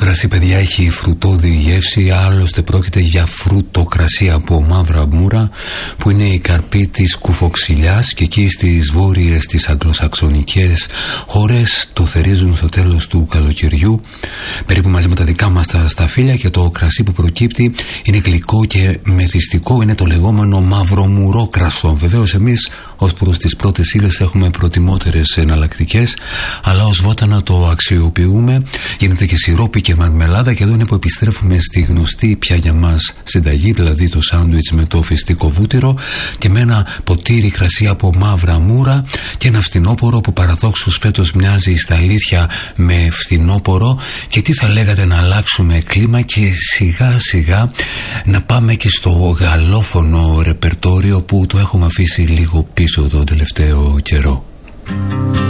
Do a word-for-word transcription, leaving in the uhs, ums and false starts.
κρασί, παιδιά, έχει φρουτώδη γεύση. Άλλωστε πρόκειται για φρούτο κρασί από μαύρα μούρα, που είναι η καρπή της κουφοξιλιάς, και εκεί στις βόρειες, τις αγγλοσαξονικές χώρες το θερίζουν στο τέλος του καλοκαιριού, περίπου μαζί με τα δικά μας τα σταφύλια, και το κρασί που προκύπτει είναι γλυκό και μεθυστικό. Είναι το λεγόμενο μαύρο μουρό κρασό. Βεβαίως εμείς ως προς τις πρώτες ύλες έχουμε προτιμότερες εναλλακτικές, αλλά ως βότανα το αξιοποιούμε. Γίνεται και σιρόπι και μαρμελάδα, και εδώ είναι που επιστρέφουμε στη γνωστή πια για μας συνταγή, δηλαδή το σάντουιτς με το φιστικό βούτυρο και με ένα ποτήρι κρασί από μαύρα μούρα και ένα φθινόπορο που παραδόξως φέτος μοιάζει στα αλήθεια με φθινόπορο. Και τι θα λέγατε να αλλάξουμε κλίμα και σιγά σιγά να πάμε και στο γαλλόφωνο ρεπερτόριο που το έχουμε αφήσει λίγο πίσω τον τελευταίο καιρό.